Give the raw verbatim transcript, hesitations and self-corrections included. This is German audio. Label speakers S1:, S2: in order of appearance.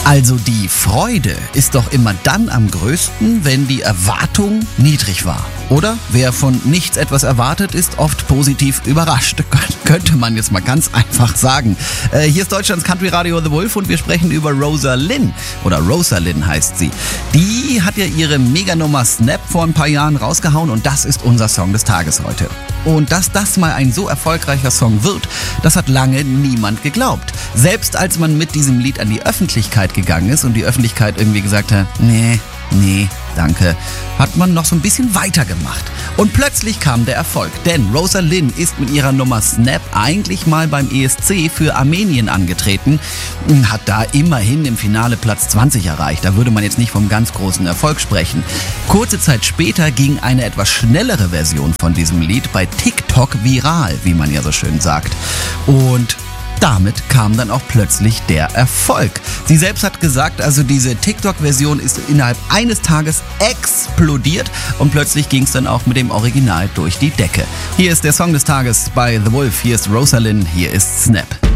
S1: Also die Freude ist doch immer dann am größten, wenn die Erwartung niedrig war. Oder? Wer von nichts etwas erwartet, ist oft positiv überrascht. Könnte man jetzt mal ganz einfach sagen. Äh, hier ist Deutschlands Country Radio The Wolf und wir sprechen über Rosa Linn. Oder Rosa Linn heißt sie. Die hat ja ihre Meganummer Snap vor ein paar Jahren rausgehauen und das ist unser Song des Tages heute. Und dass das mal ein so erfolgreicher Song wird, das hat lange niemand geglaubt. Selbst als man mit diesem Lied an die Öffentlichkeit gegangen ist und die Öffentlichkeit irgendwie gesagt hat, nee, nee, danke, hat man noch so ein bisschen weitergemacht. Und plötzlich kam der Erfolg, denn Rosa Linn ist mit ihrer Nummer Snap eigentlich mal beim E S C für Armenien angetreten, hat da immerhin im Finale Platz zwanzig erreicht. Da würde man jetzt nicht vom ganz großen Erfolg sprechen. Kurze Zeit später ging eine etwas schnellere Version von diesem Lied bei TikTok viral, wie man ja so schön sagt. Und damit kam dann auch plötzlich der Erfolg. Sie selbst hat gesagt, also diese TikTok-Version ist innerhalb eines Tages explodiert und plötzlich ging es dann auch mit dem Original durch die Decke. Hier ist der Song des Tages bei The Wolf, hier ist Rosa Linn, hier ist Snap.